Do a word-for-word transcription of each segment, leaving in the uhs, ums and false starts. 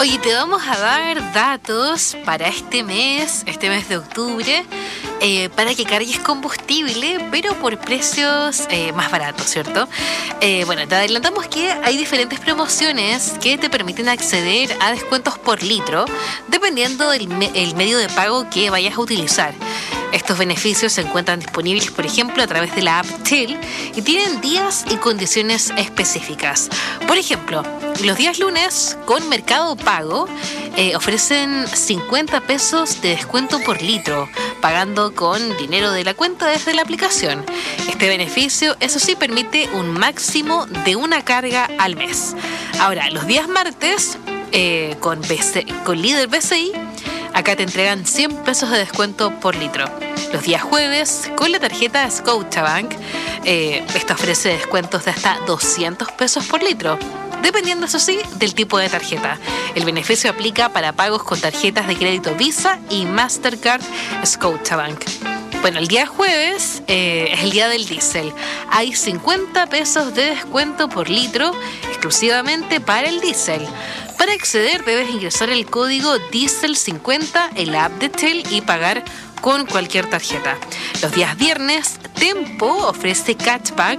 Oye, te vamos a dar datos para este mes, este mes de octubre, eh, para que cargues combustible, pero por precios eh, más baratos, ¿cierto? Eh, bueno, te adelantamos que hay diferentes promociones que te permiten acceder a descuentos por litro, dependiendo del me- el medio de pago que vayas a utilizar. Estos beneficios se encuentran disponibles, por ejemplo, a través de la app Till y tienen días y condiciones específicas. Por ejemplo, los días lunes con Mercado Pago eh, ofrecen cincuenta pesos de descuento por litro, pagando con dinero de la cuenta desde la aplicación. Este beneficio, eso sí, permite un máximo de una carga al mes. Ahora, los días martes eh, con, B C, con Líder B C I, acá te entregan cien pesos de descuento por litro. Los días jueves, con la tarjeta Scotiabank, eh, esta ofrece descuentos de hasta doscientos pesos por litro, dependiendo, eso sí, del tipo de tarjeta. El beneficio aplica para pagos con tarjetas de crédito Visa y Mastercard Scotiabank. Bueno, el día jueves eh, es el día del diésel. Hay cincuenta pesos de descuento por litro exclusivamente para el diésel. Para acceder debes ingresar el código diésel cincuenta en la app de Tel y pagar con cualquier tarjeta. Los días viernes, Tempo ofrece cashback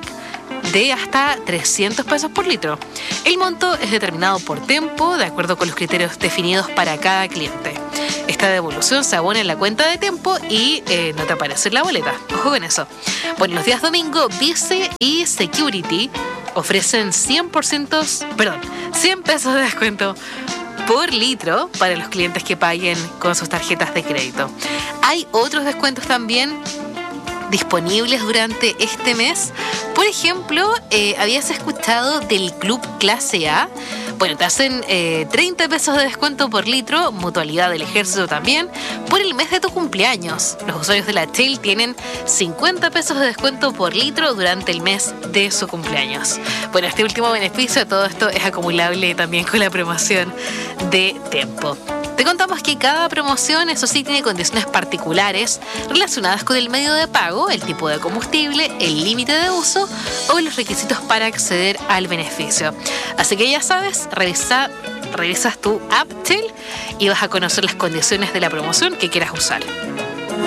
de hasta trescientos pesos por litro. El monto es determinado por Tempo de acuerdo con los criterios definidos para cada cliente. Esta devolución se abona en la cuenta de Tempo y eh, no te aparece en la boleta. Ojo con eso. Bueno, los días domingo, Vice y Security ofrecen cien por ciento, perdón, cien pesos de descuento por litro para los clientes que paguen con sus tarjetas de crédito. Hay otros descuentos también disponibles durante este mes. Por ejemplo, eh, ¿habías escuchado del Club Clase A? Bueno, te hacen eh, treinta pesos de descuento por litro, Mutualidad del Ejército también, por el mes de tu cumpleaños. Los usuarios de la Shell tienen cincuenta pesos de descuento por litro durante el mes de su cumpleaños. Bueno, este último beneficio, todo esto es acumulable también con la promoción de Tempo. Te contamos que cada promoción, eso sí, tiene condiciones particulares relacionadas con el medio de pago, el tipo de combustible, el límite de uso o los requisitos para acceder al beneficio. Así que ya sabes, revisa, revisas tu app Tel y vas a conocer las condiciones de la promoción que quieras usar.